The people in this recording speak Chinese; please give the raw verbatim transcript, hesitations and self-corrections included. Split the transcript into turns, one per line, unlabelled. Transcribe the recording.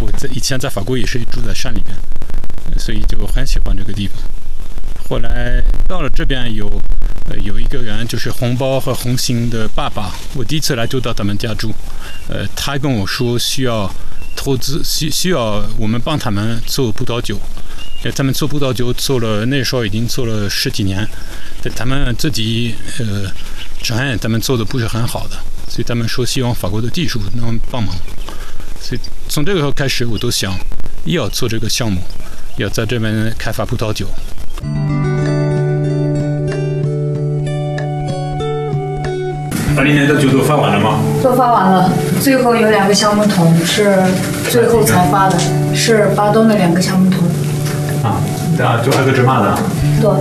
我在以前在法国也是住在山里边，所以就很喜欢这个地方。后来到了这边有，呃，有一个人就是红包和红星的爸爸，我第一次来就到他们家住，呃，他跟我说需要投资，需需要我们帮他们做葡萄酒，呃，他们做葡萄酒做了那时候已经做了十几年，但他们自己呃承认他们做的不是很好的，所以他们说希望法国的技术能帮忙，所以从这个开始我都想要做这个项目，要在这边开发葡萄酒。
二零年的酒都发完了吗？
都发完了，最后有两个橡木桶是最后才发的，是巴东的两个橡木桶。
啊，啊，就还有个芝麻的。